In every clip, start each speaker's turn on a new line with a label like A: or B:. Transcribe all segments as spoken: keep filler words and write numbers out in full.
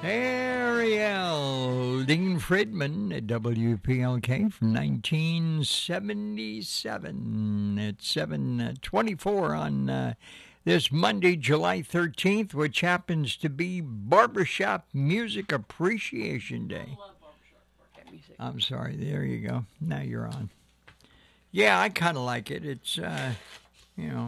A: Ariel Dean Friedman at W P L K from nineteen seventy-seven at seven twenty-four on uh, this Monday, July thirteenth, which happens to be Barbershop Music Appreciation Day. I'm sorry, there you go. Now you're on. Yeah, I kind of like it. It's, uh, you know,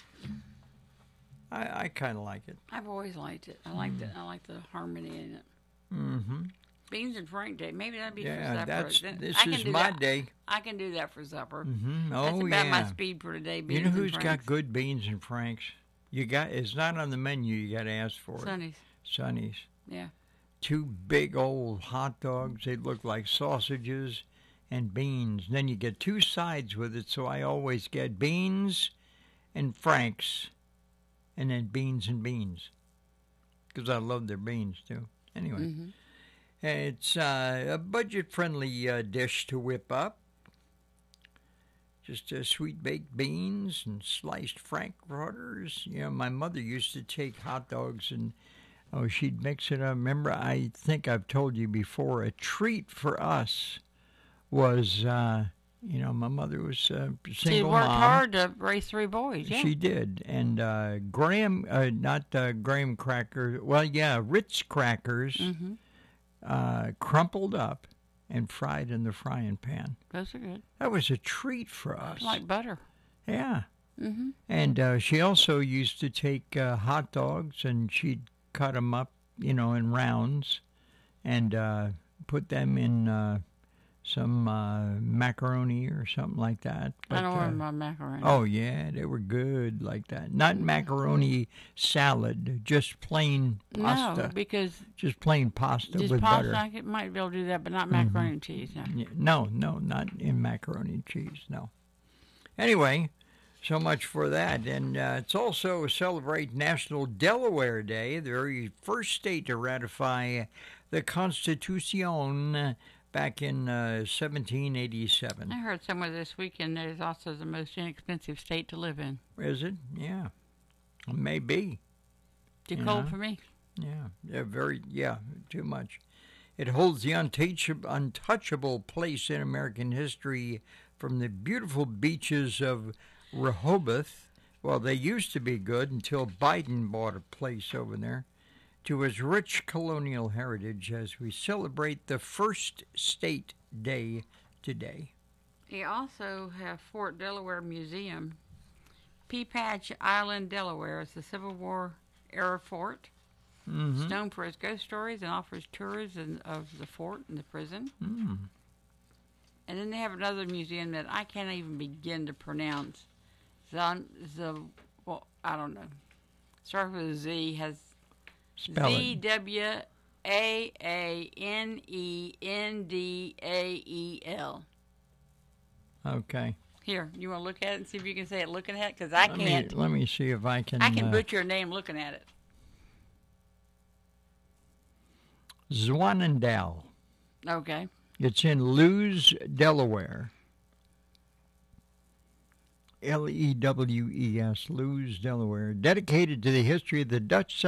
A: I, I kind of like it.
B: I've always liked it. I like mm. the I like the harmony in it.
A: Mm-hmm.
B: Beans and Frank Day. Maybe that'd be
A: yeah,
B: for supper.
A: That's, this
B: I
A: is
B: can
A: my
B: that.
A: day.
B: I can do that for supper.
A: Mm-hmm. Oh,
B: that's about
A: yeah.
B: my speed for today. Beans
A: you know who's
B: and
A: got good beans and Franks? You got. It's not on the menu. You got to ask for
B: Sonny's.
A: it. Sonny's.
B: Yeah.
A: Two big old hot dogs. They look like sausages and beans. Then you get two sides with it. So I always get beans and Franks, and then beans and beans, because I love their beans too. Anyway. Mm-hmm. It's uh, a budget-friendly uh, dish to whip up. Just uh, sweet baked beans and sliced frankfurters. You know, my mother used to take hot dogs and, oh, she'd mix it up. Remember, I think I've told you before, a treat for us was, uh, you know, my mother was a single
B: she worked
A: mom.
B: hard to raise three boys, yeah.
A: She did. And uh, graham, uh, not uh, graham crackers, well, yeah, Ritz crackers. Mm-hmm. Uh, crumpled up and fried in the frying pan.
B: Those are good.
A: That was a treat for us.
B: Like butter.
A: Yeah.
B: Mm-hmm.
A: And uh, she also used to take uh, hot dogs and she'd cut them up, you know, in rounds and uh, put them in uh, some uh, macaroni or something like that.
B: But, I don't
A: uh,
B: want my macaroni.
A: Oh, yeah, they were good like that. Not macaroni salad, just plain pasta.
B: No, because...
A: Just plain pasta
B: just
A: with
B: pasta,
A: butter.
B: I might be able to do that, but not macaroni mm-hmm. and cheese. No.
A: Yeah, no, no, not in macaroni and cheese, no. Anyway, so much for that. And uh, it's also celebrate National Delaware Day, the very first state to ratify the Constitution back in uh, seventeen eighty-seven.
B: I heard somewhere this weekend that is also the most inexpensive state to live in.
A: Is it? Yeah. Maybe.
B: Too cold know? For me.
A: Yeah. Yeah, very, yeah, too much. It holds the untouchable, untouchable place in American history from the beautiful beaches of Rehoboth. Well, they used to be good until Biden bought a place over there. To its rich colonial heritage as we celebrate the first state day today.
B: We also have Fort Delaware Museum. Peapatch Island, Delaware is the Civil War era fort. Mm-hmm. It's known for its ghost stories and offers tours in, of the fort and the prison. Mm. And then they have another museum that I can't even begin to pronounce. The, the well, I don't know. Starts with a Z, has Z W A A N E N D A E L.
A: Okay.
B: Here, you want to look at it and see if you can say it looking at it? Because I
A: let
B: can't.
A: Me, let me see if I can.
B: I can
A: uh,
B: butcher a name looking at it.
A: Zwanendale.
B: Okay.
A: It's in Lewes, Delaware. L E W E S, Lewes, Delaware. Dedicated to the history of the Dutch